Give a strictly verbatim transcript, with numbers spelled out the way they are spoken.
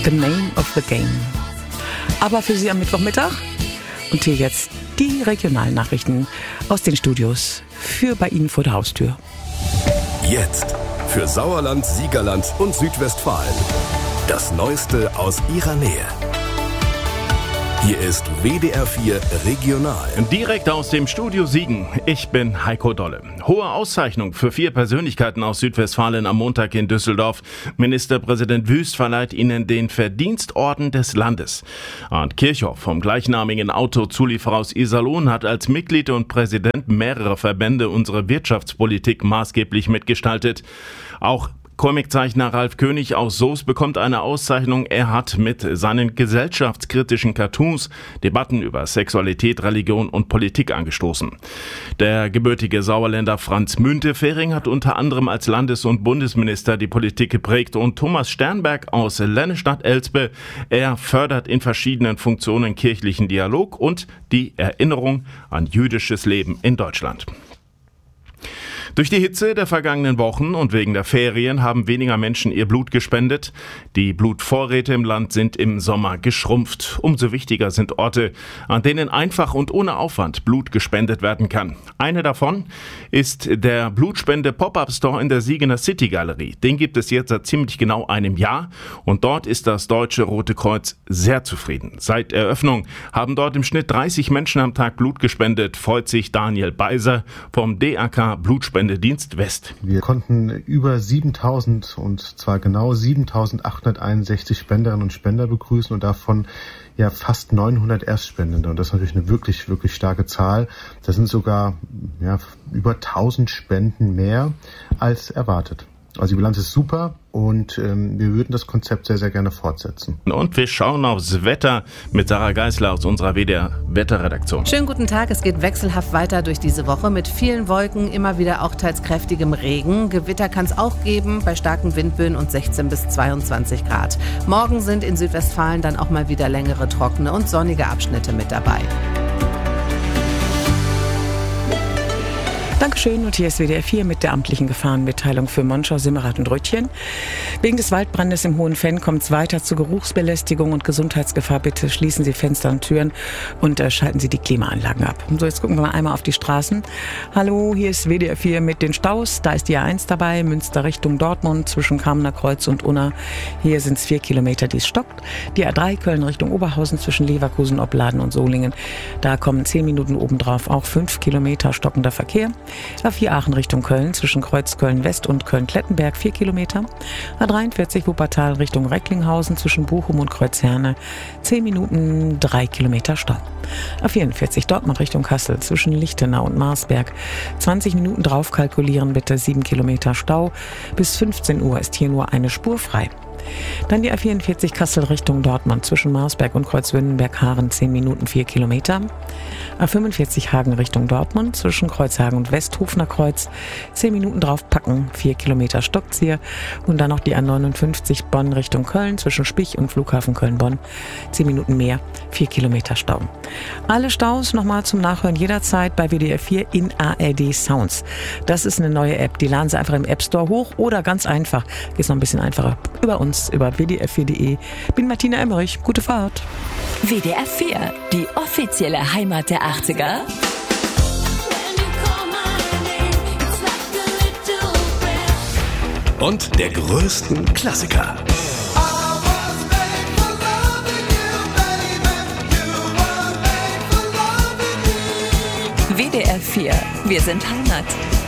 The Name of the Game. Aber für Sie am Mittwochmittag und hier jetzt die Regionalnachrichten aus den Studios für bei Ihnen vor der Haustür. Jetzt für Sauerland, Siegerland und Südwestfalen. Das Neueste aus Ihrer Nähe. Hier ist W D R vier Regional. Direkt aus dem Studio Siegen. Ich bin Heiko Dolle. Hohe Auszeichnung für vier Persönlichkeiten aus Südwestfalen am Montag in Düsseldorf. Ministerpräsident Wüst verleiht ihnen den Verdienstorden des Landes. Arndt Kirchhoff vom gleichnamigen Autozulieferer aus Iserlohn hat als Mitglied und Präsident mehrerer Verbände unsere Wirtschaftspolitik maßgeblich mitgestaltet. Auch Comiczeichner Ralf König aus Soest bekommt eine Auszeichnung. Er hat mit seinen gesellschaftskritischen Cartoons Debatten über Sexualität, Religion und Politik angestoßen. Der gebürtige Sauerländer Franz Müntefering hat unter anderem als Landes- und Bundesminister die Politik geprägt. Und Thomas Sternberg aus Lennestadt-Elspe, er fördert in verschiedenen Funktionen kirchlichen Dialog und die Erinnerung an jüdisches Leben in Deutschland. Durch die Hitze der vergangenen Wochen und wegen der Ferien haben weniger Menschen ihr Blut gespendet. Die Blutvorräte im Land sind im Sommer geschrumpft. Umso wichtiger sind Orte, an denen einfach und ohne Aufwand Blut gespendet werden kann. Eine davon ist der Blutspende-Pop-Up-Store in der Siegener City Galerie. Den gibt es jetzt seit ziemlich genau einem Jahr und dort ist das Deutsche Rote Kreuz sehr zufrieden. Seit Eröffnung haben dort im Schnitt dreißig Menschen am Tag Blut gespendet, freut sich Daniel Beiser vom D A K Blutspende Dienst West. Wir konnten über siebentausend und zwar genau siebentausendachthunderteinundsechzig Spenderinnen und Spender begrüßen und davon ja fast neunhundert Erstspendende. Und das ist natürlich eine wirklich, wirklich starke Zahl. Das sind sogar ja, über tausend Spenden mehr als erwartet. Also die Bilanz ist super und ähm, wir würden das Konzept sehr, sehr gerne fortsetzen. Und wir schauen aufs Wetter mit Sarah Geisler aus unserer W D R Wetterredaktion. Schönen guten Tag, es geht wechselhaft weiter durch diese Woche mit vielen Wolken, immer wieder auch teils kräftigem Regen. Gewitter kann es auch geben bei starken Windböen und sechzehn bis zweiundzwanzig Grad. Morgen sind in Südwestfalen dann auch mal wieder längere, trockene und sonnige Abschnitte mit dabei. Dankeschön und hier ist W D R vier mit der amtlichen Gefahrenmitteilung für Monschau, Simmerath und Röttchen. Wegen des Waldbrandes im Hohen Fenn kommt es weiter zu Geruchsbelästigung und Gesundheitsgefahr. Bitte schließen Sie Fenster und Türen und äh, schalten Sie die Klimaanlagen ab. So, jetzt gucken wir mal einmal auf die Straßen. Hallo, hier ist W D R vier mit den Staus. Da ist die A eins dabei, Münster Richtung Dortmund zwischen Kamener Kreuz und Unna. Hier sind es vier Kilometer, die es stockt. Die A drei Köln Richtung Oberhausen zwischen Leverkusen, Opladen und Solingen. Da kommen zehn Minuten obendrauf auch fünf Kilometer stockender Verkehr. A vier Aachen Richtung Köln zwischen Kreuz Köln West und Köln-Klettenberg vier Kilometer. A dreiundvierzig Wuppertal Richtung Recklinghausen zwischen Bochum und Kreuzherne zehn Minuten, drei Kilometer Stau. A vierundvierzig Dortmund Richtung Kassel zwischen Lichtenau und Marsberg zwanzig Minuten drauf kalkulieren bitte, sieben Kilometer Stau. Bis fünfzehn Uhr ist hier nur eine Spur frei. Dann die A vierundvierzig Kassel Richtung Dortmund zwischen Marsberg und Kreuzwündenberg-Haaren zehn Minuten, vier Kilometer. A fünfundvierzig Hagen Richtung Dortmund zwischen Kreuzhagen und Westhofener Kreuz zehn Minuten draufpacken, vier Kilometer stockt's hier. Und dann noch die A neunundfünfzig Bonn Richtung Köln zwischen Spich und Flughafen Köln-Bonn zehn Minuten mehr, vier Kilometer Stau. Alle Staus nochmal zum Nachhören jederzeit bei W D R vier in A R D Sounds. Das ist eine neue App, die laden Sie einfach im App Store hoch oder ganz einfach, geht's noch ein bisschen einfacher, über uns über w d r vier punkt d e. Bin Martina Emmerich. Gute Fahrt. W D R vier, die offizielle Heimat der achtziger. Und der größten Klassiker. W D R vier, wir sind Heimat.